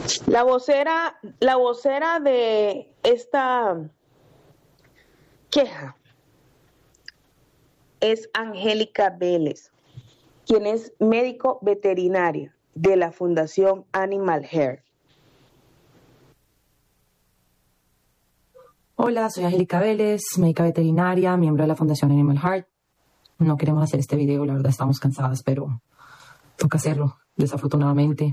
La vocera de esta queja es Angélica Vélez, quien es médico veterinaria de la Fundación Animal Health. Hola, soy Angélica Vélez, médica veterinaria, miembro de la Fundación Animal Health. No queremos hacer este video, la verdad estamos cansadas, pero toca hacerlo, desafortunadamente.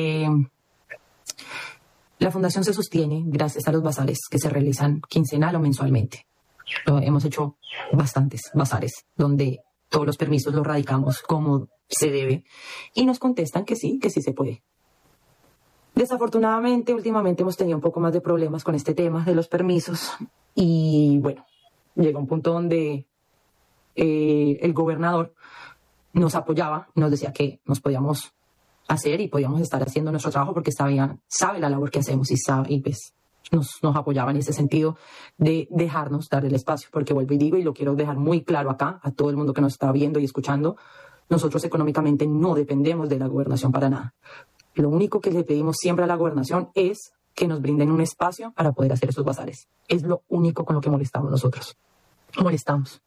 La fundación se sostiene gracias a los bazares que se realizan quincenal o mensualmente. Hemos hecho bastantes bazares donde todos los permisos los radicamos como se debe y nos contestan que sí se puede. Desafortunadamente, últimamente hemos tenido un poco más de problemas con este tema de los permisos y bueno, llega un punto donde el gobernador nos apoyaba, nos decía que nos podíamos hacer y podíamos estar haciendo nuestro trabajo porque sabe la labor que hacemos y pues nos apoyaba en ese sentido de dejarnos dar el espacio, porque vuelvo y digo, y lo quiero dejar muy claro acá a todo el mundo que nos está viendo y escuchando, nosotros económicamente no dependemos de la gobernación para nada. Lo único que le pedimos siempre a la gobernación es que nos brinden un espacio para poder hacer esos bazares. Es lo único con lo que molestamos nosotros. Molestamos.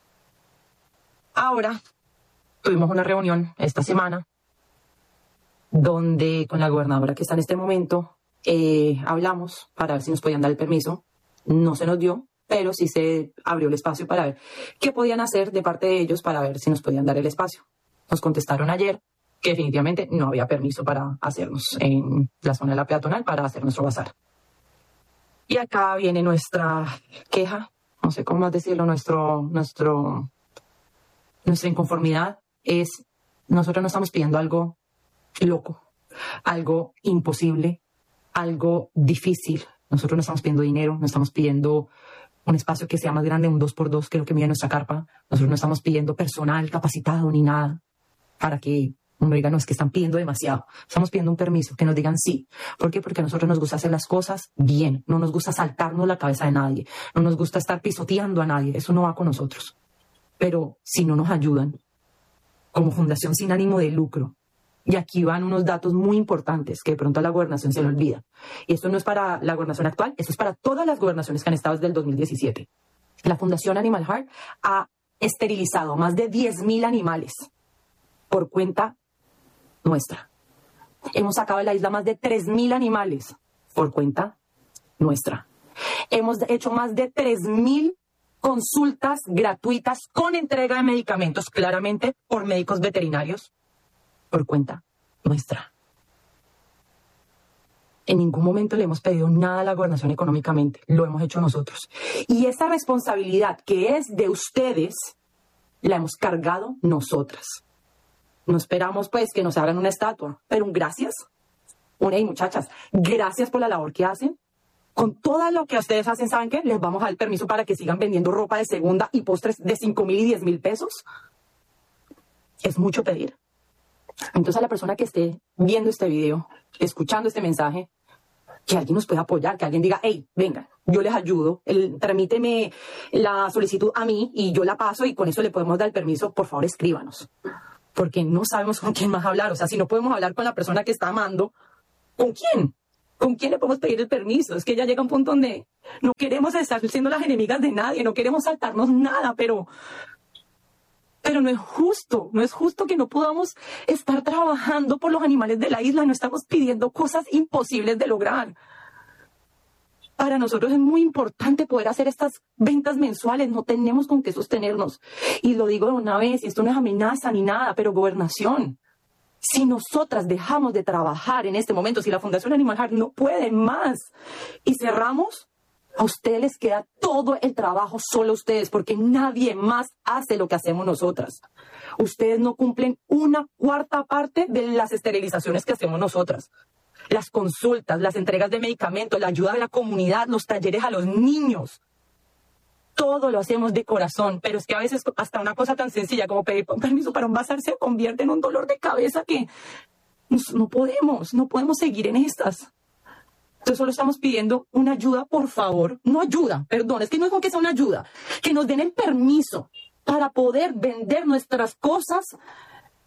Ahora tuvimos una reunión esta semana donde con la gobernadora que está en este momento hablamos para ver si nos podían dar el permiso. No se nos dio, pero sí se abrió el espacio para ver qué podían hacer de parte de ellos para ver si nos podían dar el espacio. Nos contestaron ayer que definitivamente no había permiso para hacernos en la zona de la peatonal para hacer nuestro bazar. Y acá viene nuestra queja, no sé cómo más decirlo, nuestra inconformidad es, nosotros no estamos pidiendo algo loco, algo imposible, algo difícil. Nosotros no estamos pidiendo dinero, no estamos pidiendo un espacio que sea más grande, un 2x2, que es lo que mide nuestra carpa. Nosotros no estamos pidiendo personal capacitado ni nada para que uno diga, no, es que están pidiendo demasiado. Estamos pidiendo un permiso, que nos digan sí. ¿Por qué? Porque a nosotros nos gusta hacer las cosas bien, no nos gusta saltarnos la cabeza de nadie, no nos gusta estar pisoteando a nadie, eso no va con nosotros. Pero si no nos ayudan, como fundación sin ánimo de lucro, y aquí van unos datos muy importantes que de pronto a la gobernación se le olvida. Y esto no es para la gobernación actual, esto es para todas las gobernaciones que han estado desde el 2017. La Fundación Animal Health ha esterilizado más de 10.000 animales por cuenta nuestra. Hemos sacado de la isla más de 3.000 animales por cuenta nuestra. Hemos hecho más de 3.000 consultas gratuitas con entrega de medicamentos, claramente por médicos veterinarios, por cuenta nuestra. En ningún momento le hemos pedido nada a la gobernación económicamente, lo hemos hecho nosotros. Y esa responsabilidad que es de ustedes, la hemos cargado nosotras. No esperamos pues que nos hagan una estatua, pero un gracias. Hey, muchachas, gracias por la labor que hacen. Con todo lo que ustedes hacen, ¿saben qué? Les vamos a dar permiso para que sigan vendiendo ropa de segunda y postres de 5,000 y 10,000 pesos. Es mucho pedir. Entonces a la persona que esté viendo este video, escuchando este mensaje, que alguien nos pueda apoyar, que alguien diga, hey, venga, yo les ayudo, tramíteme la solicitud a mí y yo la paso y con eso le podemos dar el permiso, por favor escríbanos. Porque no sabemos con quién más hablar. O sea, si no podemos hablar con la persona que está amando, ¿con quién? ¿Con quién le podemos pedir el permiso? Es que ya llega un punto donde no queremos estar siendo las enemigas de nadie, no queremos saltarnos nada, pero no es justo que no podamos estar trabajando por los animales de la isla, no estamos pidiendo cosas imposibles de lograr. Para nosotros es muy importante poder hacer estas ventas mensuales, no tenemos con qué sostenernos. Y lo digo de una vez, y esto no es amenaza ni nada, pero gobernación, si nosotras dejamos de trabajar en este momento, si la Fundación Animal Health no puede más y cerramos, a ustedes les queda todo el trabajo solo a ustedes, porque nadie más hace lo que hacemos nosotras. Ustedes no cumplen 1/4 parte de las esterilizaciones que hacemos nosotras. Las consultas, las entregas de medicamentos, la ayuda a la comunidad, los talleres a los niños. Todo lo hacemos de corazón, pero es que a veces hasta una cosa tan sencilla como pedir permiso para un bazar se convierte en un dolor de cabeza que no podemos seguir en estas. Entonces solo estamos pidiendo una ayuda, por favor. No ayuda, perdón, es que no es con que sea una ayuda. Que nos den el permiso para poder vender nuestras cosas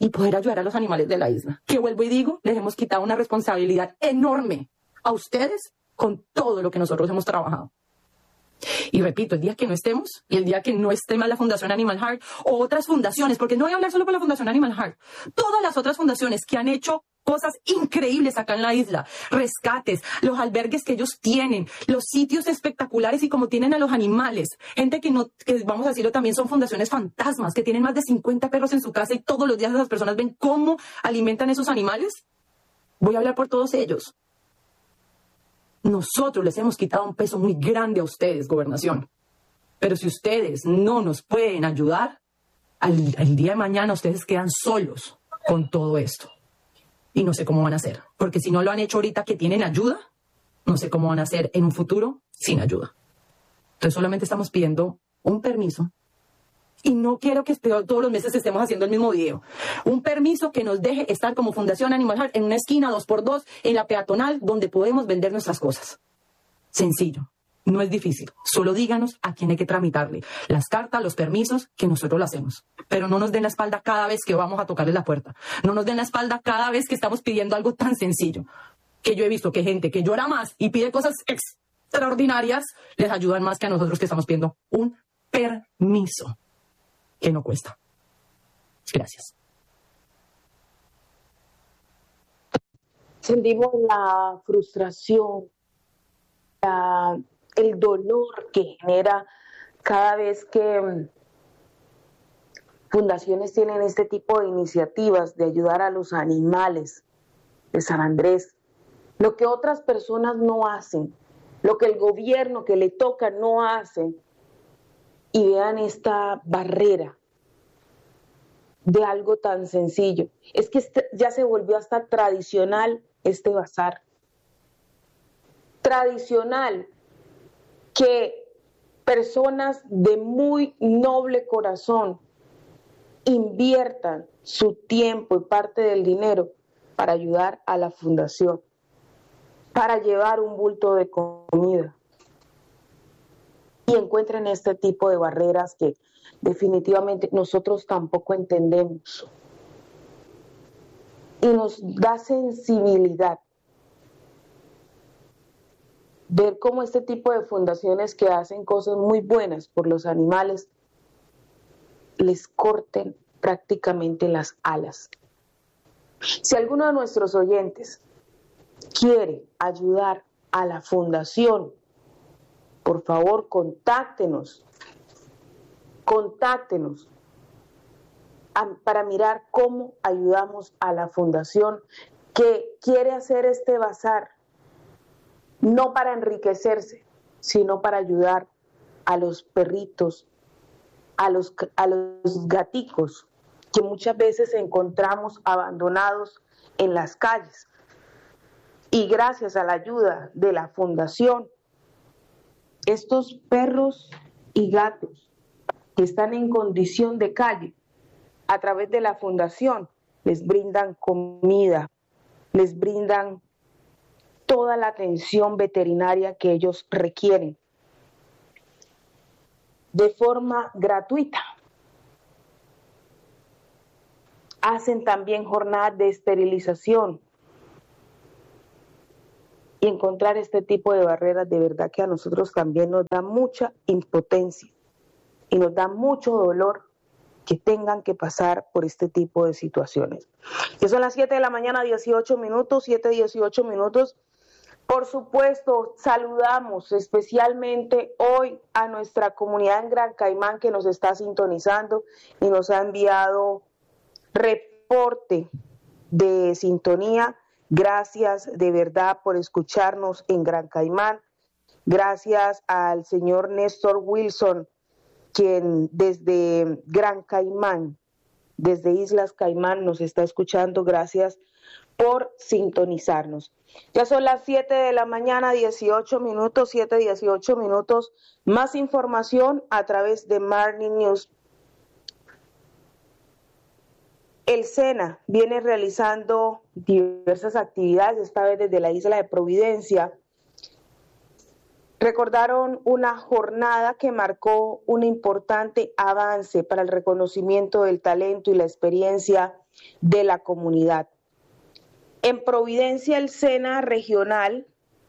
y poder ayudar a los animales de la isla. Que vuelvo y digo, les hemos quitado una responsabilidad enorme a ustedes con todo lo que nosotros hemos trabajado. Y repito, el día que no estemos y el día que no esté más la Fundación Animal Heart o otras fundaciones, porque no voy a hablar solo por la Fundación Animal Heart, todas las otras fundaciones que han hecho cosas increíbles acá en la isla, rescates, los albergues que ellos tienen, los sitios espectaculares y como tienen a los animales, gente que no, que vamos a decirlo también son fundaciones fantasmas, que tienen más de 50 perros en su casa y todos los días esas personas ven cómo alimentan esos animales. Voy a hablar por todos ellos. Nosotros les hemos quitado un peso muy grande a ustedes, gobernación. Pero si ustedes no nos pueden ayudar, al día de mañana ustedes quedan solos con todo esto. Y no sé cómo van a hacer. Porque si no lo han hecho ahorita que tienen ayuda, no sé cómo van a hacer en un futuro sin ayuda. Entonces solamente estamos pidiendo un permiso. Y no quiero que todos los meses estemos haciendo el mismo video. Un permiso que nos deje estar como Fundación Animal Heart en una esquina 2x2 en la peatonal donde podemos vender nuestras cosas. Sencillo. No es difícil. Solo díganos a quién hay que tramitarle las cartas, los permisos, que nosotros lo hacemos. Pero no nos den la espalda cada vez que vamos a tocarle la puerta. No nos den la espalda cada vez que estamos pidiendo algo tan sencillo. Que yo he visto que gente que llora más y pide cosas extraordinarias les ayudan más que a nosotros que estamos pidiendo un permiso que no cuesta. Gracias. Sentimos la frustración, el dolor que genera cada vez que fundaciones tienen este tipo de iniciativas de ayudar a los animales de San Andrés. Lo que otras personas no hacen, lo que el gobierno que le toca no hace, y vean esta barrera de algo tan sencillo. Es que ya se volvió hasta tradicional este bazar. Tradicional que personas de muy noble corazón inviertan su tiempo y parte del dinero para ayudar a la fundación, para llevar un bulto de comida. Y encuentren este tipo de barreras que definitivamente nosotros tampoco entendemos. Y nos da sensibilidad ver cómo este tipo de fundaciones que hacen cosas muy buenas por los animales les corten prácticamente las alas. Si alguno de nuestros oyentes quiere ayudar a la fundación, por favor, contáctenos para mirar cómo ayudamos a la fundación que quiere hacer este bazar, no para enriquecerse, sino para ayudar a los perritos, a los gaticos que muchas veces encontramos abandonados en las calles. Y gracias a la ayuda de la fundación, estos perros y gatos que están en condición de calle, a través de la fundación, les brindan comida, les brindan toda la atención veterinaria que ellos requieren, de forma gratuita. Hacen también jornadas de esterilización. Y encontrar este tipo de barreras de verdad que a nosotros también nos da mucha impotencia y nos da mucho dolor que tengan que pasar por este tipo de situaciones. Ya son las 7 de la mañana, 18 minutos, 7:18 minutos. Por supuesto, saludamos especialmente hoy a nuestra comunidad en Gran Caimán que nos está sintonizando y nos ha enviado reporte de sintonía. Gracias de verdad por escucharnos en Gran Caimán. Gracias al señor Néstor Wilson, quien desde Gran Caimán, desde Islas Caimán, nos está escuchando. Gracias por sintonizarnos. Ya son las 7 de la mañana, 18 minutos, 7:18 minutos. Más información a través de Marnie News. El SENA viene realizando diversas actividades, esta vez desde la isla de Providencia, Recordaron una jornada que marcó un importante avance para el reconocimiento del talento y la experiencia de la comunidad. En Providencia, el SENA regional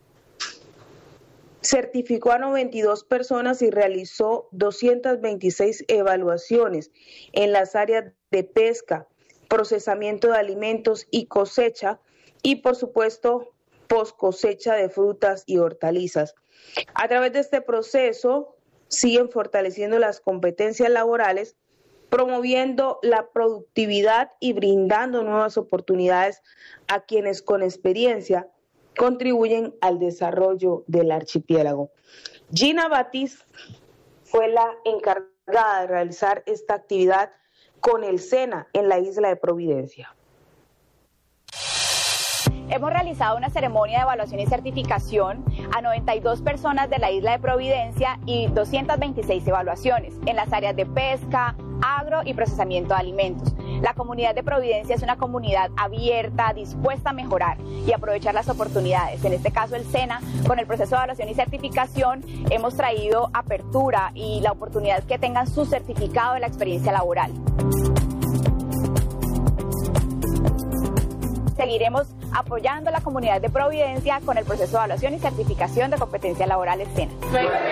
certificó a 92 personas y realizó 226 evaluaciones en las áreas de pesca, procesamiento de alimentos y cosecha, y por supuesto post cosecha de frutas y hortalizas. A través de este proceso siguen fortaleciendo las competencias laborales, promoviendo la productividad y brindando nuevas oportunidades a quienes con experiencia contribuyen al desarrollo del archipiélago. Gina Batiz fue la encargada de realizar esta actividad con el SENA en la isla de Providencia. Hemos realizado una ceremonia de evaluación y certificación a 92 personas de la isla de Providencia y 226 evaluaciones en las áreas de pesca, agro y procesamiento de alimentos. La comunidad de Providencia es una comunidad abierta, dispuesta a mejorar y aprovechar las oportunidades. En este caso, el SENA, con el proceso de evaluación y certificación, hemos traído apertura y la oportunidad que tengan su certificado de la experiencia laboral. Seguiremos apoyando a la comunidad de Providencia con el proceso de evaluación y certificación de competencias laborales SENA.